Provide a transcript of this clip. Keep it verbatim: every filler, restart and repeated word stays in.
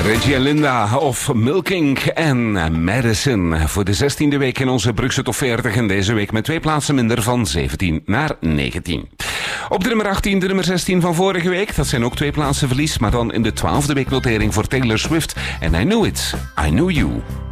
Reggie en Linda of Milking en Madison voor de zestiende week in onze Brugse Top veertig. En deze week met twee plaatsen minder van zeventien naar negentien. Op de nummer achttien, de nummer zestien van vorige week. Dat zijn ook twee plaatsen verlies, maar dan in de twaalfde week notering voor Taylor Swift. En I Knew It, I Knew You.